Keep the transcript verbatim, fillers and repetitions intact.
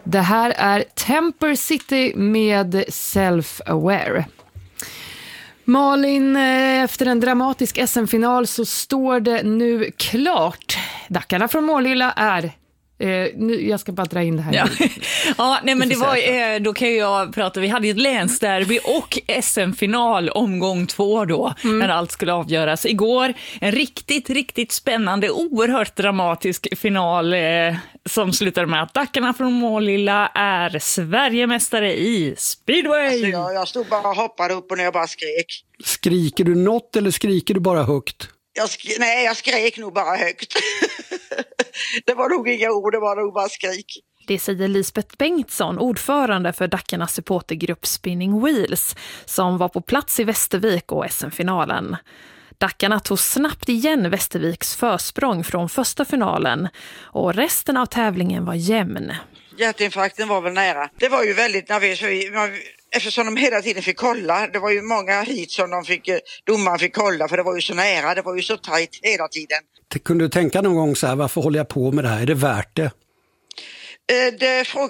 Det här är Temper City med Self-Aware. Malin, efter en dramatisk S M-final så står det nu klart. Dackarna från Målilla är... Eh, nu, jag ska bara dra in det här. Ja, ja nej, men det var, eh, då kan ju jag prata, vi hade ett länsderby och S M-final omgång två då, mm. när allt skulle avgöras igår. En riktigt, riktigt spännande, oerhört dramatisk final eh, som slutade med att Dackarna från Målilla är Sverigemästare i speedway. Alltså jag, jag stod bara och hoppade upp och ner och bara skrek. Skriker du något eller skriker du bara högt? Jag sk- nej, jag skrek nog bara högt. Det var nog inga ord, det var nog bara skrik. Det säger Lisbeth Bengtsson, ordförande för Dackarnas supportergrupp Spinning Wheels, som var på plats i Västervik och S M-finalen. Dackarna tog snabbt igen Västerviks försprång från första finalen och resten av tävlingen var jämn. Hjärtinfarkten var väl nära. Det var ju väldigt nervöst, eftersom de hela tiden fick kolla. Det var ju många hit som de fick, domaren fick kolla, för det var ju så nära, det var ju så tajt hela tiden. Kunde du tänka någon gång så här, varför håller jag på med det här? Är det värt det? Det